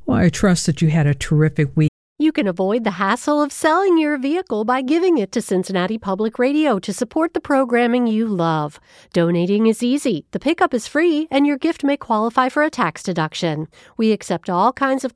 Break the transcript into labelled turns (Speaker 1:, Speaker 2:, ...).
Speaker 1: Well, I trust that you had a terrific week.
Speaker 2: You can avoid the hassle of selling your vehicle by giving it to Cincinnati Public Radio to support the programming you love. Donating is easy, the pickup is free, and your gift may qualify for a tax deduction. We accept all kinds of